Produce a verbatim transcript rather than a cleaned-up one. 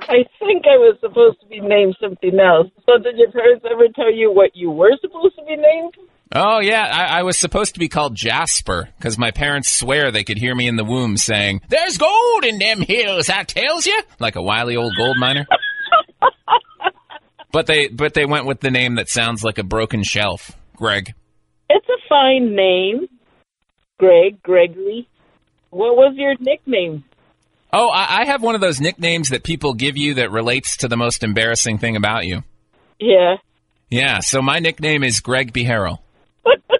I think I was supposed to be named something else. So did your parents ever tell you what you were supposed to be named? Oh, yeah, I, I was supposed to be called Jasper, because my parents swear they could hear me in the womb saying, "There's gold in them hills, I tells you," like a wily old gold miner. But they but they went with the name that sounds like a broken shelf, Greg. It's a fine name, Greg, Gregory. What was your nickname? Oh, I, I have one of those nicknames that people give you that relates to the most embarrassing thing about you. Yeah. Yeah, so my nickname is Greg Behero.